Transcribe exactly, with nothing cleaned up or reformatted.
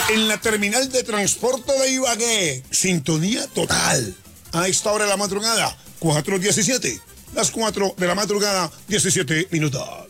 En la terminal de transporte de Ibagué, sintonía total. A esta hora de la madrugada, cuatro diecisiete. Las cuatro de la madrugada, diecisiete minutos.